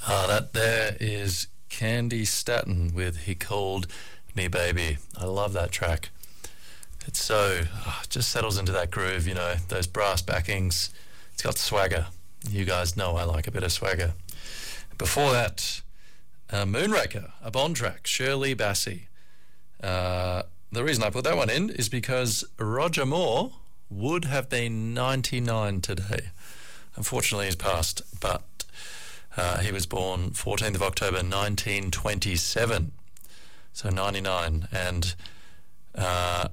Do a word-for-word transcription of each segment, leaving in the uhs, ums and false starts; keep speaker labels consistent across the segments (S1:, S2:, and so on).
S1: Ah, that there is Candy Staton with He Called Me Baby. I love that track. It's so, oh, it just settles into that groove, you know, those brass backings. It's got swagger. You guys know I like a bit of swagger. Before that, uh, Moonraker, a Bond track, Shirley Bassey. Uh, the reason I put that one in is because Roger Moore would have been ninety-nine today. Unfortunately, he's passed, but uh, he was born fourteenth of October nineteen twenty-seven, so ninety-nine, and uh,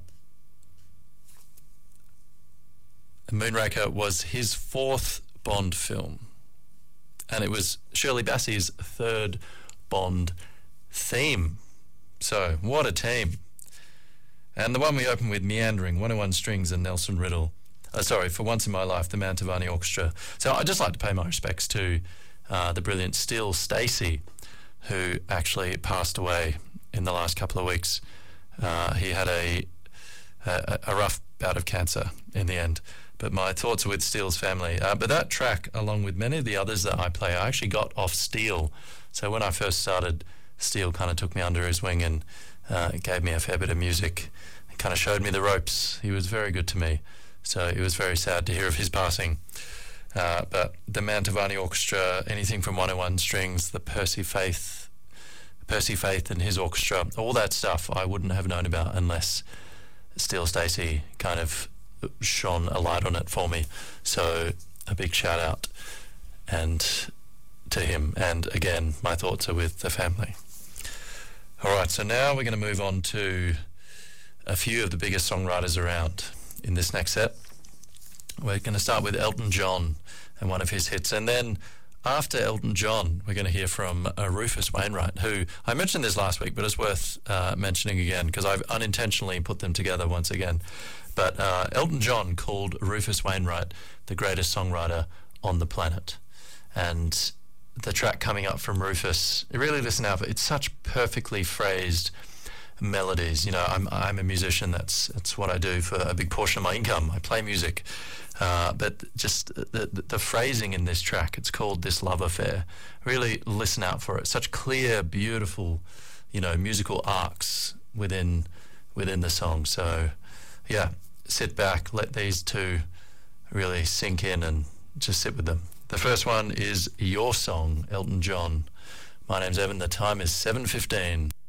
S1: Moonraker was his fourth Bond film, and it was Shirley Bassey's third Bond theme. So, what a team. And the one we open with, Meandering, one oh one Strings and Nelson Riddle. Uh, sorry, For Once in My Life, the Mantovani Orchestra. So I'd just like to pay my respects to uh, the brilliant Steele Stacey, who actually passed away in the last couple of weeks. Uh, he had a, a a rough bout of cancer in the end. But my thoughts are with Steele's family. Uh, but that track, along with many of the others that I play, I actually got off Steele. So when I first started, Steele kind of took me under his wing and uh, gave me a fair bit of music. He kind of showed me the ropes. He was very good to me. So it was very sad to hear of his passing. Uh, but the Mantovani Orchestra, anything from one oh one Strings, the Percy Faith, Percy Faith and his orchestra, all that stuff I wouldn't have known about unless Steele Stacey kind of shone a light on it for me. So a big shout out and to him, and again my thoughts are with the family. Alright, so now we're going to move on to a few of the biggest songwriters around in this next set. We're going to start with Elton John and one of his hits, and then after Elton John we're going to hear from uh, Rufus Wainwright, who I mentioned this last week but it's worth uh, mentioning again because I've unintentionally put them together once again. But uh, Elton John called Rufus Wainwright the greatest songwriter on the planet. And the track coming up from Rufus, really listen out, it's such perfectly phrased melodies. You know, I'm I'm a musician, that's that's what I do for a big portion of my income. I play music. Uh, but just the, the, the phrasing in this track, it's called This Love Affair. Really listen out for it. Such clear, beautiful, you know, musical arcs within within the song. So yeah, sit back, let these two really sink in and just sit with them. The first one is Your Song, Elton John. My name's Evan, the time is seven fifteen.